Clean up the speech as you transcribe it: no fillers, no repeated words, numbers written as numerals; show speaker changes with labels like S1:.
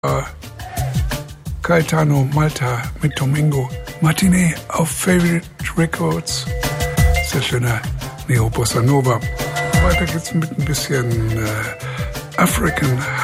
S1: Gaetano Malta mit Domingo Martinez auf Favorite Records. Sehr schöner Neo Bossa Nova. Weiter geht's mit ein bisschen African